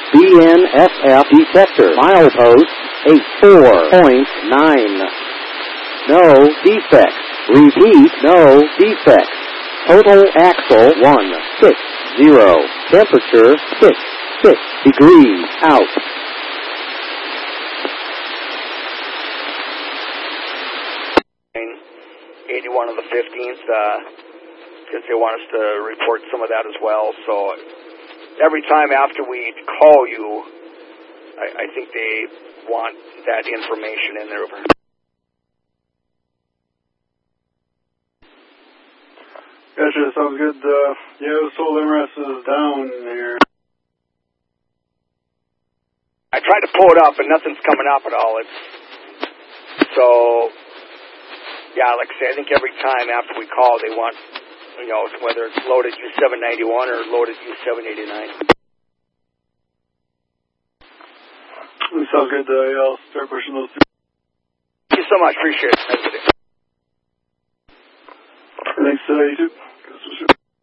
BNSF detector. Milepost 84.9. No defects. Repeat, no defects. Total axle 160. Temperature 66 degrees out. 81 of the 15th, because they want us to report some of that as well. So every time after we call you, I think they want that information in there. Gotcha, sounds good. Yeah, the solar MRS is down here. I tried to pull it up, and nothing's coming up at all. So, yeah, like I say, I think every time after we call, they want, whether it's loaded U791 or loaded U789. Sounds good. Yeah, I'll start pushing those two. Thank you so much. Appreciate it. Have a good day. Thanks, you too.